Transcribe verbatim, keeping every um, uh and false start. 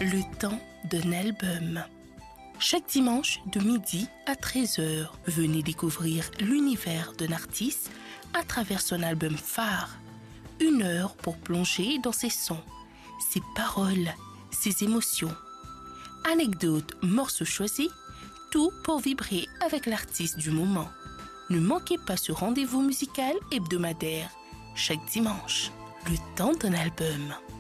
Le temps d'un album. Chaque dimanche de midi à treize heures, venez découvrir l'univers d'un artiste à travers son album phare. Une heure pour plonger dans ses sons, ses paroles, ses émotions. Anecdotes, morceaux choisis, tout pour vibrer avec l'artiste du moment. Ne manquez pas ce rendez-vous musical hebdomadaire chaque dimanche. Le temps d'un album.